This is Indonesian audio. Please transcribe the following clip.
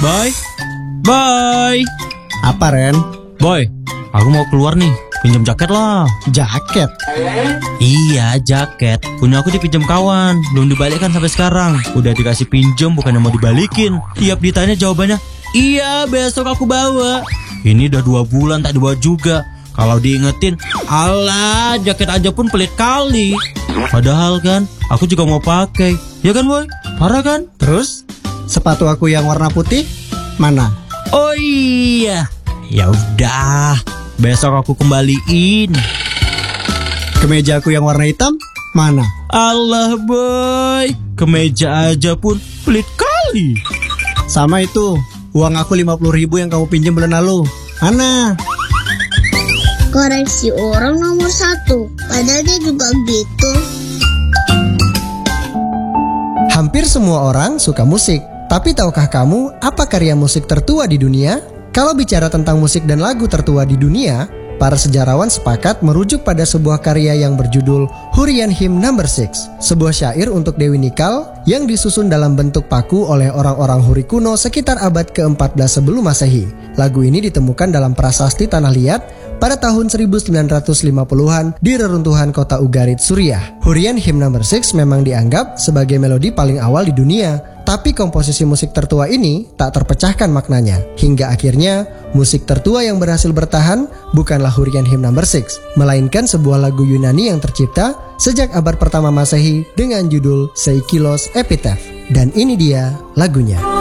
Boy? Boy? Apa, Ren? Boy, aku mau keluar nih. Pinjam jaket lah. Jaket? Iya, jaket. Punya aku dipinjam kawan. Belum dibalikan sampai sekarang. Udah dikasih pinjam, bukannya mau dibalikin. Tiap ditanya jawabannya, iya, besok aku bawa. Ini udah 2 bulan tak dibawa juga. Kalau diingetin, alah, jaket aja pun pelit kali. Padahal kan, aku juga mau pakai. Ya kan, Boy? Parah kan? Terus, sepatu aku yang warna putih, mana? Oh iya. Ya udah, besok aku kembaliin. Kemeja aku yang warna hitam, mana? Allah, Boy, kemeja aja pun pelit kali. Sama itu, uang aku 50.000 yang kamu pinjam bulan lalu. Mana? Koreksi orang nomor 1, padahal dia juga gitu. Hampir semua orang suka musik. Tapi tahukah kamu apa karya musik tertua di dunia? Kalau bicara tentang musik dan lagu tertua di dunia, para sejarawan sepakat merujuk pada sebuah karya yang berjudul Hurrian Hymn No. 6, sebuah syair untuk Dewi Nikal yang disusun dalam bentuk paku oleh orang-orang Hurri kuno sekitar abad ke-14 sebelum Masehi. Lagu ini ditemukan dalam prasasti Tanah Liat pada tahun 1950-an di reruntuhan kota Ugarit, Suriah. Hurrian Hymn No. 6 memang dianggap sebagai melodi paling awal di dunia. Tapi komposisi musik tertua ini tak terpecahkan maknanya. Hingga akhirnya, musik tertua yang berhasil bertahan bukanlah Hurrian Hymn No. 6, melainkan sebuah lagu Yunani yang tercipta sejak abad pertama Masehi dengan judul Seikilos Epitaph. Dan ini dia lagunya.